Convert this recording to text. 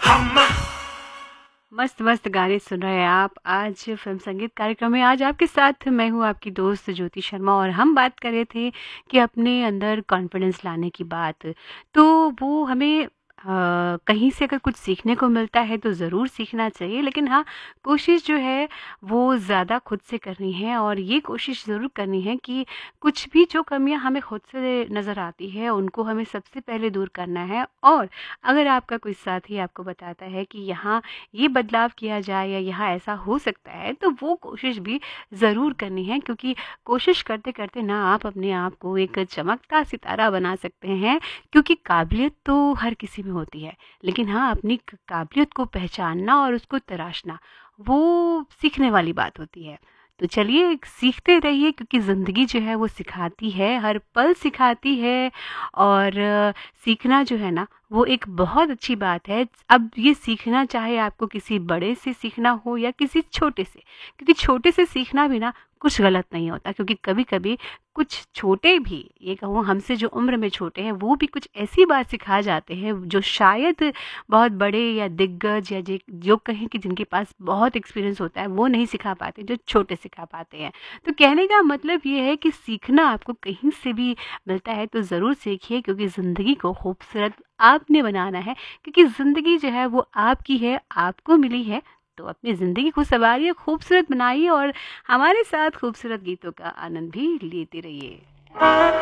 मस्त मस्त गाने सुन रहे हैं आप आज फिल्म संगीत कार्यक्रम में। आज आपके साथ मैं हूँ आपकी दोस्त ज्योति शर्मा और हम बात कर रहे थे कि अपने अंदर कॉन्फिडेंस लाने की बात। तो वो हमें कहीं से अगर कुछ सीखने को मिलता है तो ज़रूर सीखना चाहिए, लेकिन हाँ, कोशिश जो है वो ज़्यादा खुद से करनी है और ये कोशिश ज़रूर करनी है कि कुछ भी जो कमियां हमें खुद से नज़र आती है उनको हमें सबसे पहले दूर करना है। और अगर आपका कोई साथी आपको बताता है कि यहाँ ये बदलाव किया जाए या यहाँ ऐसा हो सकता है, तो वो कोशिश भी ज़रूर करनी है, क्योंकि कोशिश करते करते ना आप अपने आप को एक चमकता सितारा बना सकते हैं। क्योंकि काबिलियत तो हर किसी में होती है, लेकिन हाँ, अपनी काबिलियत को पहचानना और उसको तराशना वो सीखने वाली बात होती है। तो चलिए सीखते रहिए, क्योंकि ज़िंदगी जो है वो सिखाती है, हर पल सिखाती है। और सीखना जो है ना वो एक बहुत अच्छी बात है। अब ये सीखना चाहे आपको किसी बड़े से सीखना हो या किसी छोटे से, क्योंकि छोटे से सीखना भी ना कुछ गलत नहीं होता, क्योंकि कभी कभी कुछ छोटे भी, ये कहूँ हमसे जो उम्र में छोटे हैं, वो भी कुछ ऐसी बात सिखा जाते हैं जो शायद बहुत बड़े या दिग्गज या जो कहें कि जिनके पास बहुत एक्सपीरियंस होता है वो नहीं सिखा पाते, जो छोटे सिखा पाते हैं। तो कहने का मतलब ये है कि सीखना आपको कहीं से भी मिलता है तो ज़रूर सीखिए, क्योंकि ज़िंदगी को खूबसूरत आपने बनाना है। क्योंकि ज़िंदगी जो है वो आपकी है, आपको मिली है। तो अपनी ज़िंदगी को संवारिए, खूबसूरत बनाइए और हमारे साथ खूबसूरत गीतों का आनंद भी लेते रहिए।